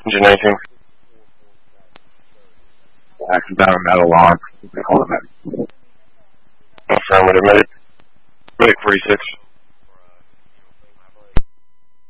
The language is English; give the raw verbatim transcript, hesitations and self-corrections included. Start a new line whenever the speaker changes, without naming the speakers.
Engine nineteen.
Action down metal on. They call it that.
Affirmative, medic. Medic forty-six.